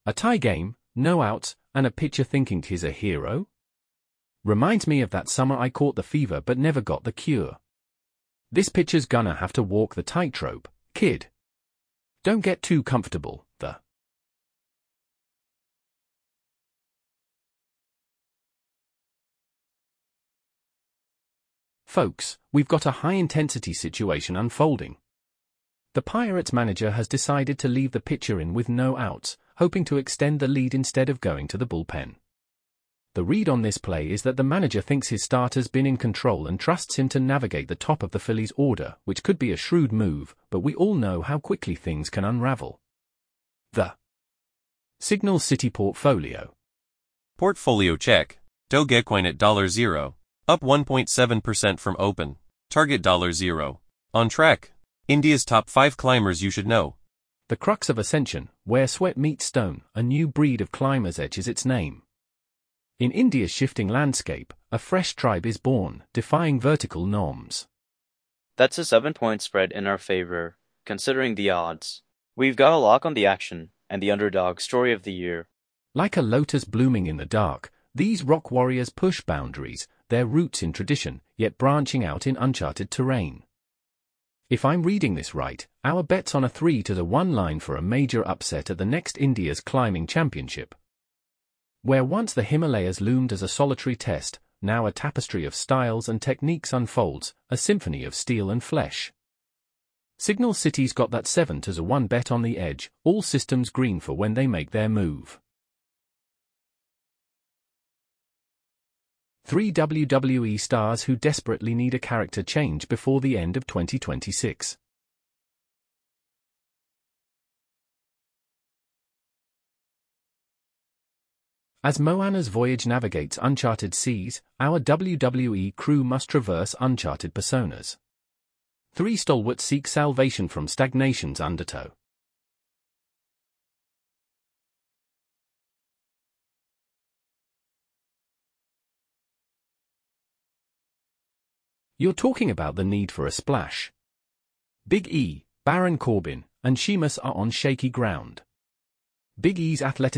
A tie game, no outs, and a pitcher thinking he's a hero? Reminds me of that summer I caught the fever but never got the cure. This pitcher's gonna have to walk the tightrope, kid. Don't get too comfortable, Folks, we've got a high-intensity situation unfolding. The Pirates manager has decided to leave the pitcher in with no outs, hoping to extend the lead instead of going to the bullpen. The read on this play is that the manager thinks his starter's been in control and trusts him to navigate the top of the Phillies' order, which could be a shrewd move, but we all know how quickly things can unravel. The Signal City Portfolio. Portfolio check. Dogecoin at $0, up 1.7% from open. Target $0. On track. India's top 5 climbers you should know. The crux of ascension, where sweat meets stone, a new breed of climbers etches its name. In India's shifting landscape, a fresh tribe is born, defying vertical norms. That's a 7-point spread in our favor, considering the odds. We've got a lock on the action, and the underdog story of the year. Like a lotus blooming in the dark, these rock warriors push boundaries, their roots in tradition, yet branching out in uncharted terrain. If I'm reading this right, our bet's on a 3-1 line for a major upset at the next India's Climbing Championship. Where once the Himalayas loomed as a solitary test, now a tapestry of styles and techniques unfolds, a symphony of steel and flesh. Signal City's got that 7-1 bet on the edge, all systems green for when they make their move. 3 WWE stars who desperately need a character change before the end of 2026. As Moana's voyage navigates uncharted seas, our WWE crew must traverse uncharted personas. 3 stalwarts seek salvation from stagnation's undertow. You're talking about the need for a splash. Big E, Baron Corbin, and Sheamus are on shaky ground. Big E's athleticism